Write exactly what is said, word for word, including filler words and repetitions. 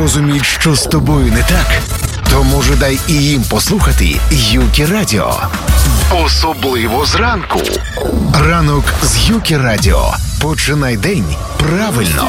розуміють, що з тобою не так, то може дай і їм послухати Юкі Радіо. Особливо зранку. Ранок з Юкі Радіо. Починай день правильно.